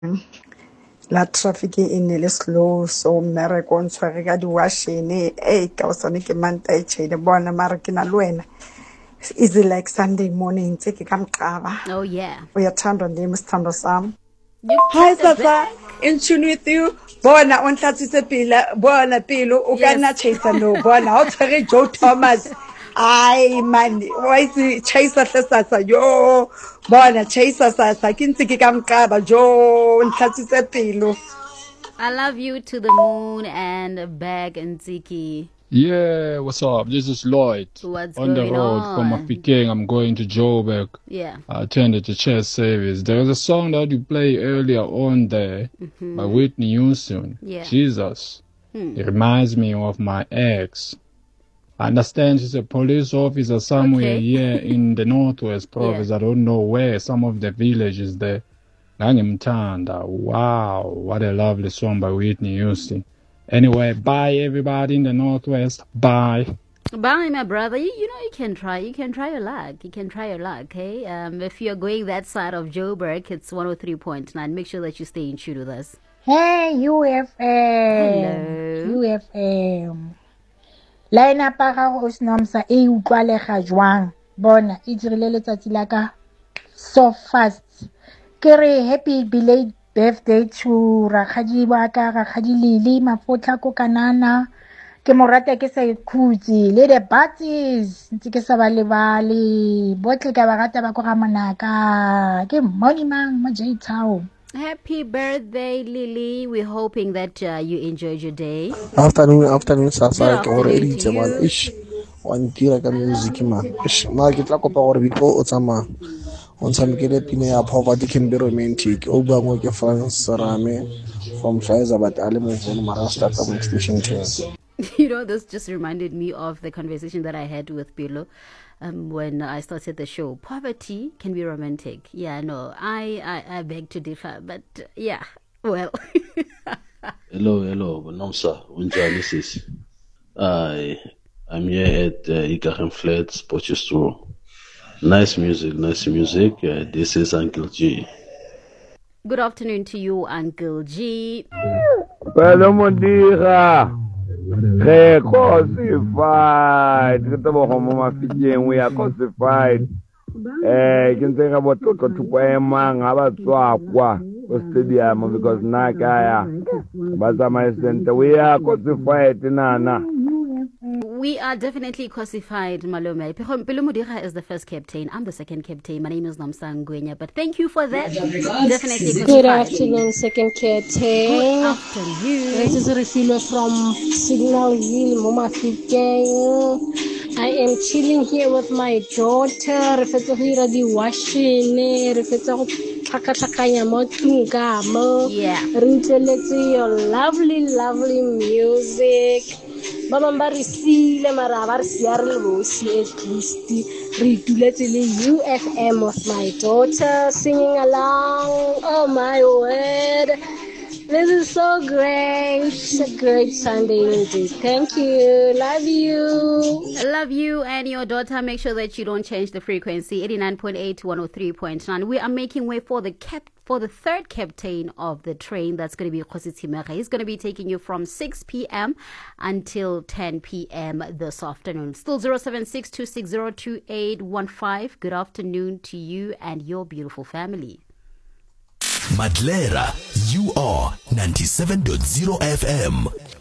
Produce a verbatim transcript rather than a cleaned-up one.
La traffic e ne le slow so mmereko o ntshware ka di-washene ei ka o sane ke manta e tšhaile bona mara ke na le wena is it like Sunday morning tse ke ka mqaba Oh yeah. uyathandwa ndim isithando sam. You've Hi turned it Sasa, back. in tune with you. Bona o ntlatsitse pila, bona pilo o ka nna Yes. chaser no bona o tshwere Joe Thomas. Ai man, wa itse chaser hle Sasa yo. Bona chaser Sasa ke ntse ke ka mqaba jo o ntlatsitse pilo. I love you to the moon and back, Nziki. Yeah, what's up? This is Lloyd. What's On the going road from on? Mafikeng. I'm going to Joburg. Yeah. I attended the church service. There was a song that you played earlier on there Mm-hmm. by Whitney Houston. Yeah. Jesus. Hmm. It reminds me of my ex. I understand she's a police officer somewhere Okay. here in the Northwest Province. Yeah. I don't know where. Some of the villages there. Nangimtanda. Wow. What a lovely song by Whitney Houston. Anyway, bye everybody in the Northwest. Bye. Bye, my brother. You, you know you can try. You can try your luck. You can try your luck, okay? Um, if you're going that side of Joburg, it's one oh three point nine. Make sure that you stay in tune with us. Hey, U F M. Hello. U F M. Line up ga go snomsa e utlwalega jwang. Bona e dirile letsatsi la ka so fast. Ke re happy belated birthday to rakgadi wa ka rakgadi Lili Mafotla ko kanana. Ke mo rata ke sa ikhutse le the parties ntse ke sa ba lebale botle ka ba rata ba ko ga monaka ke money mang mo J Town. Happy birthday, Lily. We're hoping that uh, you enjoyed your day. Afternoon, afternoon, Sasa. Good Ke gore afternoon e to ditse man. you. Ish. Wa ntira ka music man. Ish. Ma ke tla kopa gore before o tsama. O ntshamekele pina ya Poverty Can Be Romantic. O bua mo ke France Rame from Faiza but ale mo phone mara start ka mo station ten. You know, this just reminded me of the conversation that I had with Bilo um, when I started the show. Poverty can be romantic. Yeah, no, I, I, I beg to differ, but uh, yeah, well. Hello, hello, Nomsa, unjani sis. I, I'm here at uh, Ikaren Flats, Potchefstroom. Nice music, nice music. Uh, this is Uncle G. Good afternoon to you, Uncle G. Hello, Mondira. Hey, cosified. Kita bawa kamu mafikeng, we are cosified. Eh, kita nga bawa toto tukwa emang, ngaba tswa kwa stadium because na kaya. Basa maestente, we are cosified na na. We are definitely cosified, Malome. Pelo Mudira is the first captain. I'm the second captain. My name is Namsa Ngwenya. But thank you for that. Definitely cosified. Good afternoon, second captain. Good afternoon. This is Refilo from Signal Hill, Momafikeng. I am chilling here with my daughter. Refetsa go ira di washing, refetsa go tlhakatlhakanya mo tlung ka mo. Yeah. Re utlweletse your lovely, lovely music. Ba bang ba re siile mara ba re sia re le bosi at least re ituletse le U F M with my daughter singing along. Oh my word, this is so great. It's a great Sunday indeed. Thank you, love you. Love you and your daughter. Make sure that you don't change the frequency. Eighty-nine point eight to one oh three point nine. We are making way for the cap for the third captain of the train. That's going to be Khosi Timere. He's going to be taking you from six p.m. until ten p.m. this afternoon. Still zero seven six two six zero two eight one five. Good afternoon to you and your beautiful family. Madlera, you are ninety-seven point zero F M.